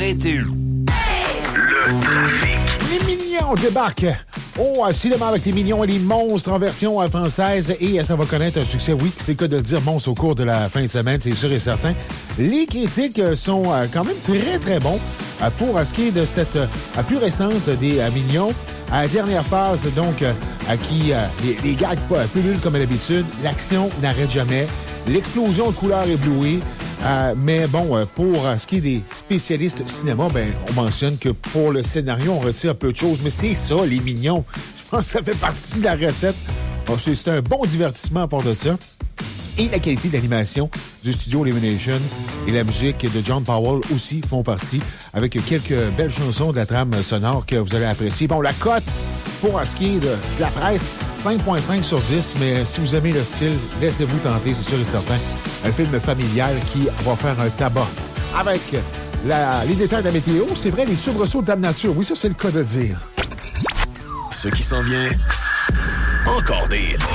arrêter. Le trafic. Les Mignons débarquent au cinéma avec les Mignons et les Monstres en version française et ça va connaître un succès, oui, c'est le cas de le dire, monstre au cours de la fin de semaine, c'est sûr et certain. Les critiques sont quand même très, très bons pour ce qui est de cette plus récente des Mignons. À la dernière phase, donc, les gags pullulent comme d'habitude, l'action n'arrête jamais, l'explosion de couleurs éblouies. Mais bon, pour ce qui est des spécialistes cinéma, on mentionne que pour le scénario, on retire peu de choses. Mais c'est ça, les Mignons. Je pense que ça fait partie de la recette. C'est un bon divertissement à part de ça. Et la qualité d'animation du studio Illumination et la musique de John Powell aussi font partie, avec quelques belles chansons de la trame sonore que vous allez apprécier. Bon, la cote pour ce qui est de la presse, 5.5 sur 10, mais si vous aimez le style, laissez-vous tenter, c'est sûr et certain. Un film familial qui va faire un tabac. Avec les détails de la météo, c'est vrai, les soubresauts de Dame Nature. Oui, ça, c'est le cas de dire. Ce qui s'en vient, encore des hits.